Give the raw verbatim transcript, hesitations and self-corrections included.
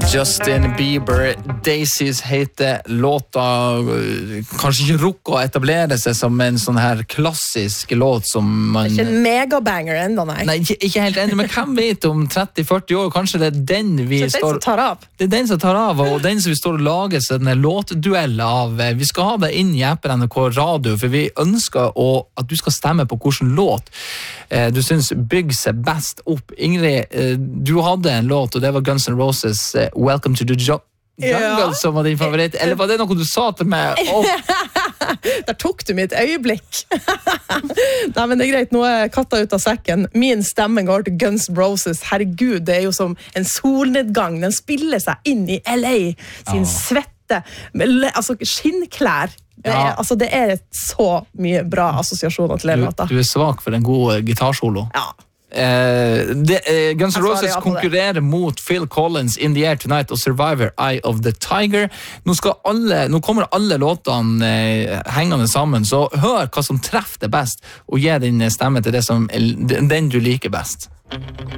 Justin Bieber, Daisies heter låta. Kanskje ikke rukk å etablere seg som en sånn her klassisk låt som man... Det er ikke en megabanger enda, nei. Nei, ikke, ikke helt enda, men hvem vet om tretti til førti år, kanskje det er den vi Så det er står... den som tar av. Det er den som tar av, og den som vi står og lager seg denne låtduell av. Vi skal ha det inn i appen N R K Radio, for vi ønsker å, at du skal stemme på hvilken låt du synes bygger seg best opp. Ingrid, du hadde en låt, og det var Guns N' Roses Welcome to the jo- Jungle, ja. Som var din favoritt. Eller var det noe du sa til meg? Oh. Der tok du mitt øyeblikk. Nei, men det er greit, nå er katta ut av sekken. Min stemme går til Guns N' Roses. Herregud, det er jo som en solnedgang. Den spiller seg inn i L A sin oh. svette, altså skinnklær. Det er, ja. altså, det er så mye bra assosiasjoner til den låta. Du, du er svak for en god gitarsolo. Ja. Uh, det, uh, Guns N' Roses konkurrerer mot Phil Collins In the Air Tonight og Survivor Eye of the Tiger. Nå, skal alle, nå kommer alle låtene uh, hengende sammen, så hør hva som treffer det best og gi din stemme til det som, den du liker best.